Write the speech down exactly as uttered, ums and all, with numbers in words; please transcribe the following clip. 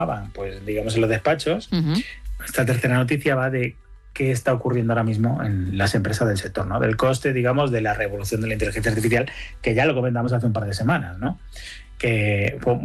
pues digamos en los despachos. Uh-huh. Esta tercera noticia va de qué está ocurriendo ahora mismo en las empresas del sector, ¿no? Del coste, digamos, de la revolución de la inteligencia artificial, que ya lo comentamos hace un par de semanas, ¿no? Que